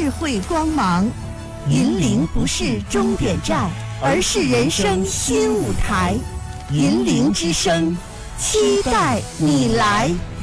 智慧光芒。银铃不是终点站，而是人生新舞台。银铃之声，期待你来。